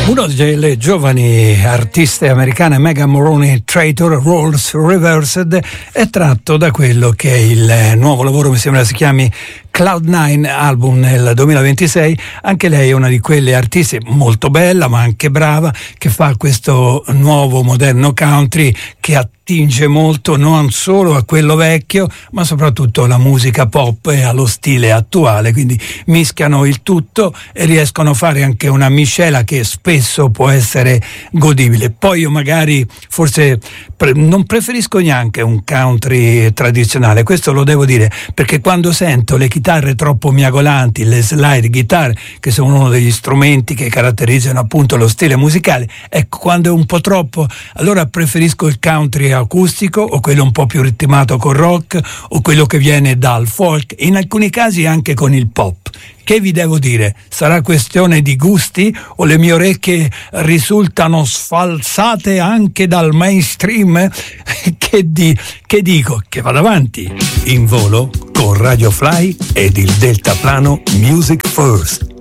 Uno delle giovani artiste americane, Megan Moroney, Traitor Roles Reversed, è tratto da quello che è il nuovo lavoro, mi sembra si chiami Cloud9 album nel 2026. Anche lei è una di quelle artiste molto bella ma anche brava, che fa questo nuovo moderno country che attinge molto non solo a quello vecchio ma soprattutto alla musica pop e allo stile attuale, quindi mischiano il tutto e riescono a fare anche una miscela che spesso può essere godibile. Poi io magari forse non preferisco neanche un country tradizionale, questo lo devo dire, perché quando sento le chitarre troppo miagolanti, le slide guitar, che sono uno degli strumenti che caratterizzano appunto lo stile musicale, ecco, quando è un po' troppo, allora preferisco il country acustico o quello un po' più ritmato con rock o quello che viene dal folk, in alcuni casi anche con il pop. Che vi devo dire? Sarà questione di gusti o le mie orecchie risultano sfalsate anche dal mainstream? Che dico? Che vado avanti in volo con Radio Fly ed il deltaplano Music First.